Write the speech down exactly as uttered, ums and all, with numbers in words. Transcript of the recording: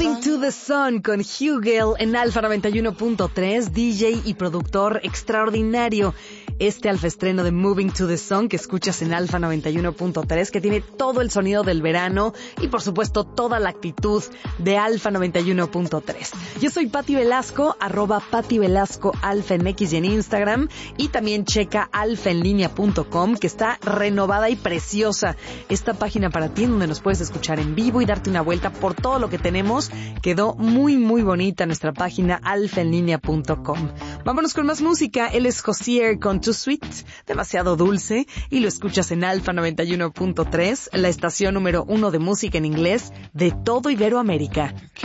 Moving to the Sun con Hugel en Alfa noventa y uno punto tres, D J y productor extraordinario. Este alfa estreno de Moving to the Sun que escuchas en Alfa noventa y uno punto tres, que tiene todo el sonido del verano y por supuesto toda la actitud de Alfa noventa y uno punto tres. Yo soy Pati Velasco, arroba Pati Velasco Alfa en X y en Instagram, y también checa alfa en línea punto com, que está renovada y preciosa esta página para ti, donde nos puedes escuchar en vivo y darte una vuelta por todo lo que tenemos. Quedó muy muy bonita nuestra página alfa en línea punto com. Vámonos con más música. Él es Hozier con Too Sweet, demasiado dulce, y lo escuchas en Alfa noventa y uno punto tres, la estación número uno de música en inglés de todo Iberoamérica.